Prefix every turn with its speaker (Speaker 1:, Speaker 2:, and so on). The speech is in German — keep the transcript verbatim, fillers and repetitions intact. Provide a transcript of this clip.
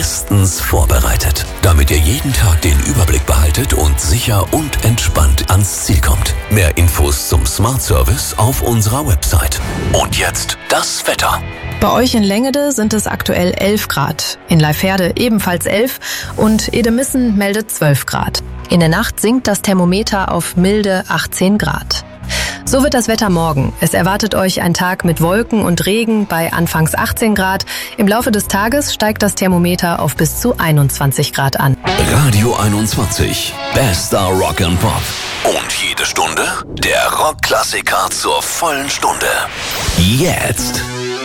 Speaker 1: bestens vorbereitet, damit ihr jeden Tag den Überblick behaltet und sicher und entspannt ans Ziel kommt. Mehr Infos zum Smart Service auf unserer Website. Und jetzt das Wetter.
Speaker 2: Bei euch in Längede sind es aktuell elf Grad, in Leiferde ebenfalls elf und Edemissen meldet zwölf Grad. In der Nacht sinkt das Thermometer auf milde achtzehn Grad. So wird das Wetter morgen. Es erwartet euch ein Tag mit Wolken und Regen bei anfangs achtzehn Grad. Im Laufe des Tages steigt das Thermometer auf bis zu einundzwanzig Grad an.
Speaker 1: Radio einundzwanzig, bester Rock and Pop. Und jede Stunde der Rockklassiker zur vollen Stunde. Jetzt